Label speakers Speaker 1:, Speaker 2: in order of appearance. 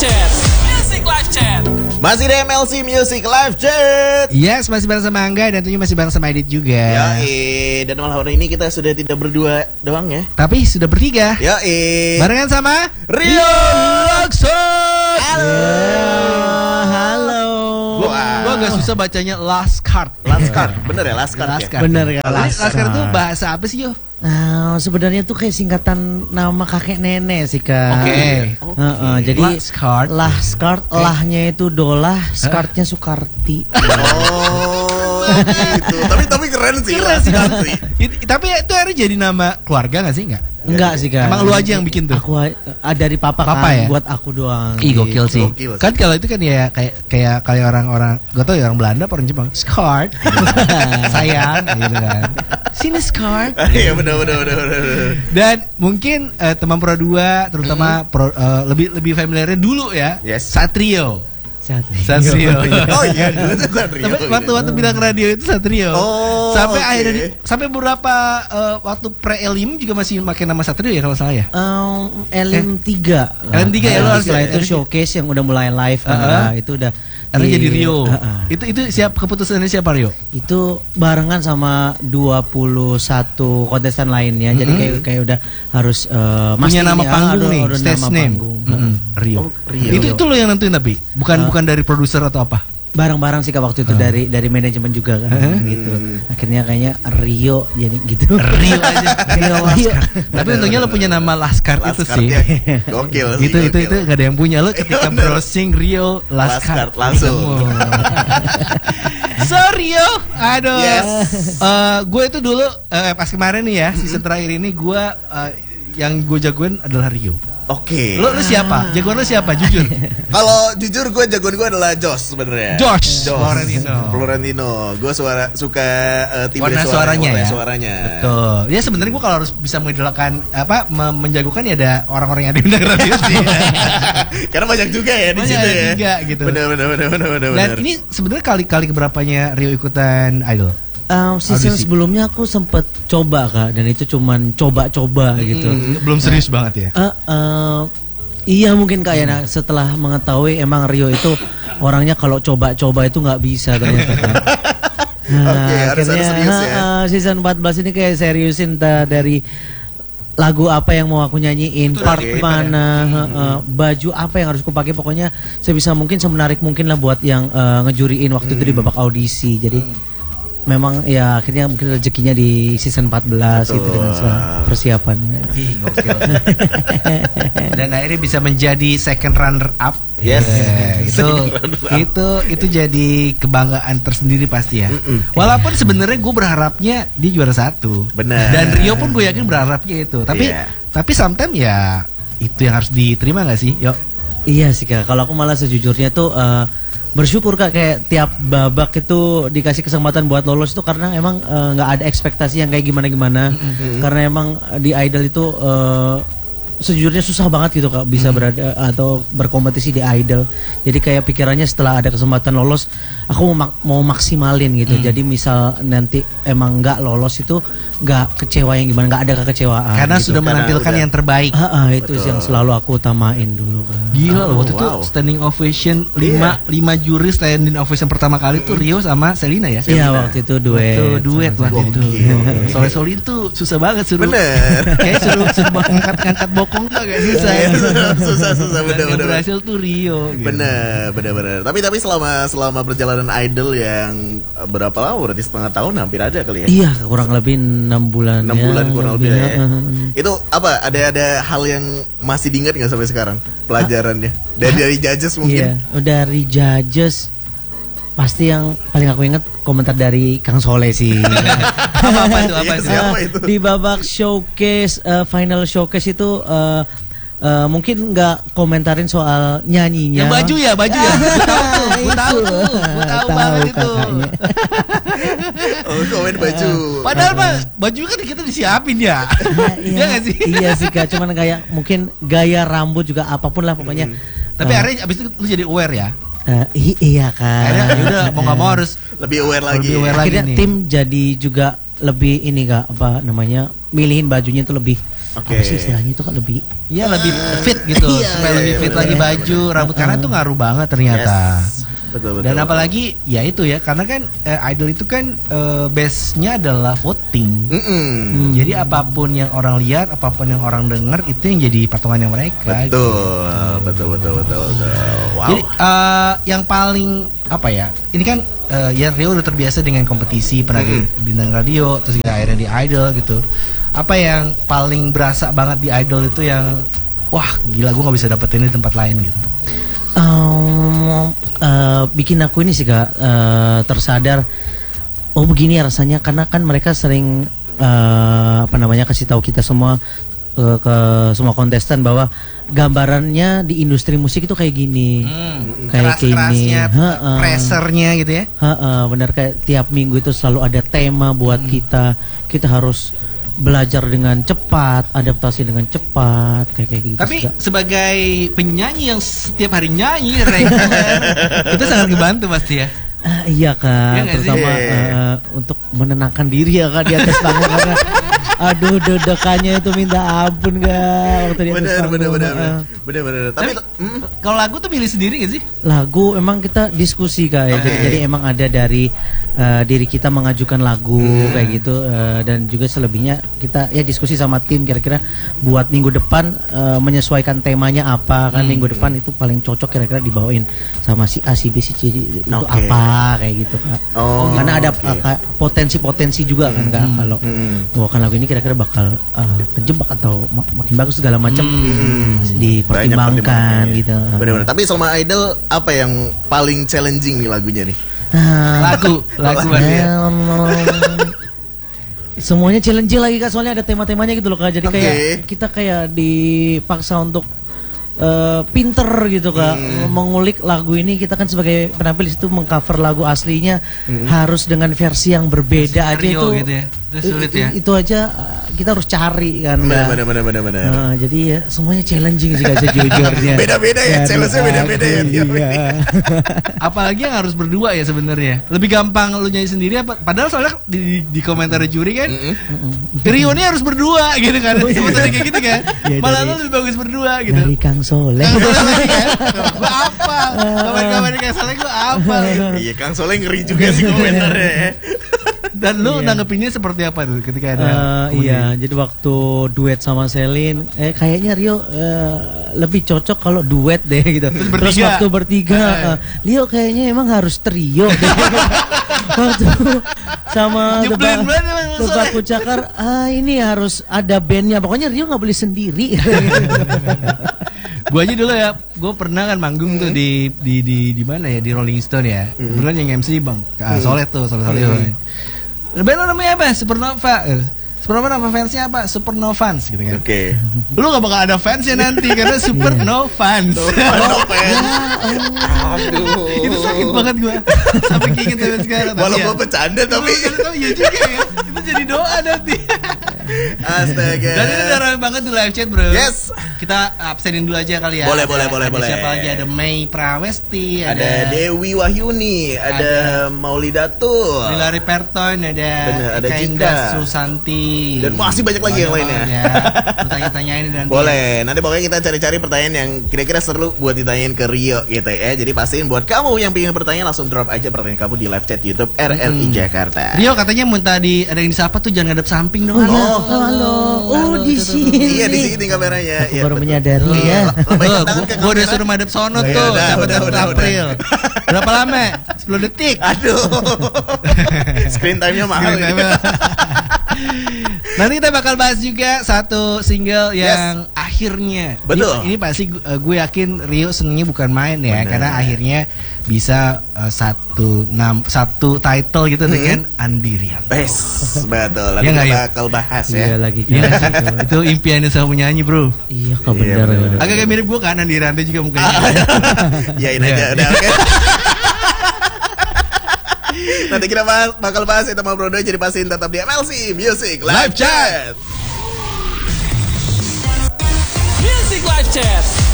Speaker 1: Chat. Music Live Chat.
Speaker 2: Masih di MLC Music Live Chat.
Speaker 3: Yes, masih bareng sama Angga dan tentunya masih bareng sama Edit juga.
Speaker 2: Yoi, dan malam hari ini kita sudah tidak berdua doang ya.
Speaker 3: Tapi sudah bertiga.
Speaker 2: Yoi.
Speaker 3: Barengan sama
Speaker 2: Rio
Speaker 3: Lakson.
Speaker 2: Halo.
Speaker 3: Gua agak susah bacanya last card.
Speaker 2: Last card, bener ya last card
Speaker 3: Last
Speaker 2: ya?
Speaker 3: card.
Speaker 4: Bener kan?
Speaker 3: Last card itu bahasa apa sih, Yo?
Speaker 4: Sebenarnya tuh kayak singkatan nama kakek nenek sih Kak.
Speaker 3: Oke.
Speaker 4: Jadi
Speaker 3: Last card.
Speaker 4: last card, lahnya itu dolah, skartnya Sukarti.
Speaker 2: Oh, gitu. Tapi keren sih last card sih.
Speaker 3: Tapi itu akhirnya jadi nama keluarga gak sih?
Speaker 4: Enggak sih Kak.
Speaker 3: Emang lu aja yang bikin tuh?
Speaker 4: Aku dari papa
Speaker 3: Papa
Speaker 4: kan,
Speaker 3: ya?
Speaker 4: buat aku doang.
Speaker 3: Ih, gokil sih.
Speaker 2: Gokil sih.
Speaker 3: Kan kalau itu kan ya kayak orang-orang, gak tau ya, orang Belanda, orang Jepang, Skart, sayang, gitu kan. Sini Skart.
Speaker 2: Iya bener.
Speaker 3: Dan mungkin teman Pro 2 terutama lebih familiarnya dulu ya.
Speaker 2: Yes.
Speaker 3: Satrio.
Speaker 4: Satrio.
Speaker 2: Oh iya, dulu tuh Satrio.
Speaker 3: Tapi waktu bilang radio itu Satrio.
Speaker 2: Oh,
Speaker 3: sampai
Speaker 2: oke.
Speaker 3: akhirnya sampai beberapa waktu pre-elim juga masih pakai nama Satrio ya kalau salah ya.
Speaker 4: LM3
Speaker 3: LM3 ya, lu harus
Speaker 4: setelah
Speaker 3: ya.
Speaker 4: itu showcase yang udah mulai live itu udah
Speaker 3: Akhirnya jadi Rio.
Speaker 4: Uh-uh.
Speaker 3: Itu siap, keputusannya siapa, Rio?
Speaker 4: Itu barengan sama 21 kontestan lainnya. Jadi kayak udah harus
Speaker 3: Punya nama panggung nih,
Speaker 4: udah
Speaker 3: stage
Speaker 4: nama
Speaker 3: name.
Speaker 4: panggung.
Speaker 3: Rio.
Speaker 2: Oh, Rio.
Speaker 3: Itu lo yang nentuin tapi bukan dari produser atau apa?
Speaker 4: Bareng-bareng sih Kak waktu itu dari manajemen juga kan gitu. Akhirnya kayaknya Rio jadi gitu.
Speaker 3: Rio aja.
Speaker 4: Rio.
Speaker 3: Tapi untungnya lo punya nama Laskar
Speaker 2: Last
Speaker 3: itu
Speaker 2: card
Speaker 3: sih.
Speaker 2: ya. Gokil sih.
Speaker 3: Itu
Speaker 2: gokil.
Speaker 3: gak ada yang punya. Lo ketika browsing Rio
Speaker 2: Last
Speaker 3: Laskar
Speaker 2: card langsung.
Speaker 3: So Rio, aduh.
Speaker 2: Yes.
Speaker 3: Gue itu dulu pas kemarin nih ya season terakhir ini gue yang gue jagoin adalah Rio.
Speaker 2: Oke.
Speaker 3: Lo siapa? Jagoan lo siapa? Jujur.
Speaker 2: Kalau jujur gue jagoan gue adalah Josh sebenarnya.
Speaker 3: Josh
Speaker 2: Florentino. Gue suka timbre
Speaker 3: warna suaranya ya.
Speaker 2: Suaranya.
Speaker 3: Betul. Ya sebenarnya gue kalau harus bisa mengidolakan menjagokan ya ada orang-orang yang ada di radio sih.
Speaker 2: Karena banyak juga ya di
Speaker 3: Banyak
Speaker 2: situ ya.
Speaker 3: juga gitu.
Speaker 2: Benar.
Speaker 3: Dan ini sebenarnya kali keberapanya Rio ikutan Idol?
Speaker 4: Season
Speaker 3: Audisi.
Speaker 4: sebelumnya aku sempet coba Kak, dan itu cuman coba-coba gitu.
Speaker 3: Belum serius banget ya.
Speaker 4: Iya mungkin Kak ya, nah, setelah mengetahui emang Rio itu orangnya kalau coba-coba itu nggak bisa ternyata Kak.
Speaker 2: Oke, harus serius ya.
Speaker 4: Season 14 ini kayak seriusin dari lagu apa yang mau aku nyanyiin,
Speaker 3: Itu
Speaker 4: part
Speaker 2: oke.
Speaker 4: mana, baju apa yang harus aku pakai, pokoknya sebisa mungkin semenarik mungkin lah buat yang ngejuriin waktu itu di babak audisi. Jadi memang ya akhirnya mungkin rezekinya di season 14 itu dengan persiapannya.
Speaker 3: Ih, gokil. Dan akhirnya bisa menjadi second runner up.
Speaker 2: Yes.
Speaker 3: Itu jadi kebanggaan tersendiri pasti ya. Walaupun sebenarnya gue berharapnya dia juara 1.
Speaker 2: Benar.
Speaker 3: Dan Rio pun gue yakin berharapnya itu. Tapi
Speaker 2: Iya.
Speaker 3: tapi sometimes ya itu yang harus diterima gak sih? Yuk.
Speaker 4: Iya sih Kak, kalau aku malah sejujurnya tuh bersyukur Kak, kayak tiap babak itu dikasih kesempatan buat lolos itu karena emang nggak ada ekspektasi yang kayak gimana-gimana. Karena emang di Idol itu sejujurnya susah banget gitu Kak bisa berada atau berkompetisi di Idol. Jadi kayak pikirannya setelah ada kesempatan lolos, aku mau maksimalin gitu. Jadi misal nanti emang nggak lolos itu nggak kecewa yang gimana, nggak ada kekecewaan.
Speaker 3: Karena
Speaker 4: gitu.
Speaker 3: sudah menampilkan
Speaker 2: udah-
Speaker 3: yang terbaik.
Speaker 4: Itu sih yang selalu aku utamain dulu Kak.
Speaker 3: Gila loh, waktu itu
Speaker 2: wow.
Speaker 3: standing ovation 5 juri standing ovation pertama kali tuh Rio sama Selina ya.
Speaker 4: Iya waktu itu duet.
Speaker 3: Duet waktu itu.
Speaker 2: Gokil.
Speaker 3: Soalnya Solin tuh susah banget suruh.
Speaker 2: Bener.
Speaker 3: Kayak suruh ngangkat bokong tuh agak susah.
Speaker 2: Iya, susah
Speaker 3: Dan yang
Speaker 2: bener.
Speaker 3: berhasil tuh Rio. Gitu.
Speaker 2: Bener. Tapi selama perjalanan Idol yang berapa lama? Berarti setengah tahun hampir ada kali ya.
Speaker 4: Iya kurang lebih 6 bulan.
Speaker 2: 6 bulan kurang lebih ya.
Speaker 4: Lebih,
Speaker 2: Itu apa? Ada hal yang masih diingat nggak sampai sekarang pelajarannya? Dari judges
Speaker 4: Iya,
Speaker 2: mungkin.
Speaker 4: dari judges pasti yang paling aku ingat komentar dari Kang Soleh sih.
Speaker 3: Apa itu?
Speaker 2: Iya, siapa itu?
Speaker 4: Di babak showcase, final showcase itu mungkin nggak komentarin soal nyanyinya.
Speaker 3: Yang baju ya. Gue tahu banget itu.
Speaker 4: kakaknya.
Speaker 2: Oh, komen baju.
Speaker 3: Padahal mah baju kan kita disiapin ya. Iya nggak sih?
Speaker 4: Iya sih Kak, cuman kayak mungkin gaya rambut juga apapun lah pokoknya.
Speaker 3: Tapi akhirnya abis itu lu jadi aware ya.
Speaker 4: Iya Kak.
Speaker 3: Akhirnya udah mau nggak mau harus
Speaker 2: Lebih aware lagi.
Speaker 3: Lebih aware lagi
Speaker 4: Akhirnya
Speaker 3: nih.
Speaker 4: tim jadi juga lebih ini Kak, apa namanya, milihin bajunya itu lebih
Speaker 2: Oke.
Speaker 4: apa sih istilahnya itu kan lebih
Speaker 3: Iya lebih fit gitu,
Speaker 2: Iya,
Speaker 3: supaya
Speaker 2: iya,
Speaker 3: lebih
Speaker 2: iya,
Speaker 3: fit
Speaker 2: bener.
Speaker 3: lagi baju, rambut karena itu ngaruh banget ternyata.
Speaker 2: Yes. Betul, betul.
Speaker 3: Dan apalagi ya itu ya, karena kan idol itu kan base-nya adalah voting.
Speaker 2: Mm-mm.
Speaker 3: Jadi apapun yang orang lihat, apapun yang orang dengar itu yang jadi patungannya mereka.
Speaker 2: Betul. Wow.
Speaker 3: Jadi yang paling apa ya? Ini kan ya Rio udah terbiasa dengan kompetisi, pernah di bintang radio, terus akhirnya di idol gitu. Apa yang paling berasa banget di idol itu yang wah gila gue nggak bisa dapetin di tempat lain gitu.
Speaker 4: Bikin aku ini sih Kak tersadar oh begini ya rasanya karena kan mereka sering kasih tahu kita semua ke semua kontestan bahwa gambarannya di industri musik itu kayak gini, kayak
Speaker 3: Keras-kerasnya,
Speaker 4: gini,
Speaker 3: pressernya gitu ya.
Speaker 4: benar kayak tiap minggu itu selalu ada tema buat kita harus belajar dengan cepat, adaptasi dengan cepat, kayak gitu.
Speaker 3: Tapi
Speaker 4: Kak.
Speaker 3: sebagai penyanyi yang setiap hari nyanyi reguler, itu sangat ngebantu pasti ya.
Speaker 4: Iya Kak,
Speaker 3: Iya nggak sih?
Speaker 4: terutama untuk menenangkan diri ya Kak di atas panggung karena aduh deg-degannya itu minta ampun Kak waktu di atas panggung.
Speaker 2: Bener. Tapi
Speaker 3: Kalau lagu tuh pilih sendiri gak sih?
Speaker 4: Lagu emang kita diskusi Kak ya.
Speaker 2: Oke.
Speaker 4: Jadi emang ada dari diri kita mengajukan lagu kayak gitu dan juga selebihnya kita ya diskusi sama tim kira-kira buat minggu depan menyesuaikan temanya apa kan minggu depan itu paling cocok kira-kira dibawain sama si A si B si C itu
Speaker 2: Oke.
Speaker 4: apa kayak gitu Kak.
Speaker 2: Oh,
Speaker 4: Karena ada
Speaker 2: oke.
Speaker 4: potensi-potensi juga kan Kak kalau bawakan lagu ini kira-kira bakal kejebak atau makin bagus segala macam dipertimbangkan
Speaker 2: Banyak
Speaker 4: gitu.
Speaker 2: Bener-bener. Tapi selama idol apa yang paling challenging nih lagunya nih?
Speaker 3: Lagu berarti ya.
Speaker 4: Semuanya challenge lagi Kak, soalnya ada tema-temanya gitu loh Kak. Jadi
Speaker 2: Oke.
Speaker 4: kayak kita kayak dipaksa untuk pinter gitu Kak, mengulik lagu ini. Kita kan sebagai penampil itu mengcover lagu aslinya harus dengan versi yang berbeda aja
Speaker 3: Rio
Speaker 4: itu
Speaker 3: gitu ya. Itu sulit ya.
Speaker 4: Itu aja kita harus cari kan Kak.
Speaker 2: Bener.
Speaker 4: Jadi ya semuanya challenging sih Kak sejujurnya.
Speaker 2: Beda-beda ya, challenge-nya beda-beda ya, tiap
Speaker 4: Iya.
Speaker 3: Apalagi yang harus berdua ya sebenarnya. Lebih gampang lu nyanyi sendiri apa? Padahal soalnya di komentar juri kan Rio ini harus berdua gitu kan. Sebenarnya kayak gitu kan.
Speaker 4: Iya,
Speaker 3: Malah
Speaker 4: dari-
Speaker 3: lu lebih bagus berdua gitu.
Speaker 4: Dari Kang Soleh.
Speaker 3: Gue apa? Kawan-kawan kayak salah gue apa?
Speaker 2: Iya, Kang Soleh ngeri juga sih komentarnya ya.
Speaker 3: Dan lu
Speaker 4: Iya.
Speaker 3: nanggepinnya seperti apa tuh ketika ada
Speaker 4: Iya, jadi waktu duet sama Selin, kayaknya Rio lebih cocok kalau duet deh gitu. Terus
Speaker 3: bertiga.
Speaker 4: waktu bertiga, Rio kayaknya emang harus trio. Deh. Waktu sama
Speaker 3: Nyebelin banget emang lu,
Speaker 4: Debat
Speaker 3: Soleh.
Speaker 4: Pucakar, ini harus ada bandnya. Pokoknya Rio nggak boleh sendiri.
Speaker 3: Gue aja dulu ya, gue pernah kan manggung tuh di mana ya, di Rolling Stone ya. Kebetulan yang MC Bang Soleh tuh, Soleh. Band lo namanya apa? Supernova. Supernova nama fansnya apa? Supernovans gitu kan.
Speaker 2: Oke.
Speaker 3: Lu gak bakal ada fansnya nanti karena Supernovans.
Speaker 2: Aduh.
Speaker 3: Itu sakit banget gue. Sampai keinget sampai sekarang.
Speaker 2: Walaupun bercanda tapi
Speaker 3: tapi ya juga ya. Itu jadi doa nanti.
Speaker 2: astaga.
Speaker 3: Dan ini udah rame banget di live chat bro.
Speaker 2: Yes.
Speaker 3: Kita absenin dulu aja kali ya.
Speaker 2: Boleh.
Speaker 3: Ada siapa lagi? Ada Mei Prawesti,
Speaker 2: Ada Dewi Wahyuni, ada Maulidatul.
Speaker 3: Lilari Perton,
Speaker 2: Bener, ada
Speaker 3: Eka
Speaker 2: Jinda.
Speaker 3: Indah Susanti.
Speaker 2: Dan masih banyak lagi yang lainnya.
Speaker 3: Ya. Tanya-tanyain nanti.
Speaker 2: Boleh, nanti pokoknya kita cari-cari pertanyaan yang kira-kira seru buat ditanyain ke Rio gitu ya. Jadi pastiin buat kamu yang pengen bertanya langsung drop aja pertanyaan kamu di live chat YouTube RRI Jakarta.
Speaker 3: Rio katanya minta ada yang disapa tuh jangan ngadep samping dong.
Speaker 4: Halo. Oh, di sini.
Speaker 2: Iya di sini kameranya.
Speaker 4: Aku
Speaker 2: Iya,
Speaker 4: baru
Speaker 2: betul.
Speaker 4: menyadari
Speaker 2: Iya,
Speaker 4: ya.
Speaker 2: lambaikan tangan ke
Speaker 3: Gue udah
Speaker 2: kamera.
Speaker 3: suruh madep sono
Speaker 2: Oh, iya,
Speaker 3: tuh.
Speaker 2: udah,
Speaker 3: Sampai
Speaker 2: udah,
Speaker 3: April. Berapa lama? 10 detik.
Speaker 2: Aduh. Screen time-nya mahal.
Speaker 3: Screen
Speaker 2: ini.
Speaker 3: time-nya. Nanti kita bakal bahas juga satu single yang akhirnya.
Speaker 2: Betul.
Speaker 3: Ini pasti gue yakin Rio senengnya bukan main ya,
Speaker 2: Bener.
Speaker 3: karena akhirnya bisa satu title gitu dengan Andirian.
Speaker 2: Yes, betul.
Speaker 3: Iya
Speaker 2: Nanti
Speaker 3: nggak,
Speaker 2: kita
Speaker 3: ya?
Speaker 2: bakal bahas
Speaker 4: Iya
Speaker 2: ya.
Speaker 4: lagi
Speaker 3: Iya
Speaker 4: Kak.
Speaker 3: nggak sih? Itu impiannya sama penyanyi bro.
Speaker 4: Iya Kak
Speaker 2: Iya,
Speaker 4: benar.
Speaker 2: benar.
Speaker 3: Agak mirip gue kan Andirian juga mukanya.
Speaker 2: Yain aja udah oke. Nanti kita bakal bahas itu sama Bro Doi, jadi pastiin tetap di MLC Music Live
Speaker 3: Live Chat.
Speaker 2: Chat.
Speaker 1: Music Live Chat.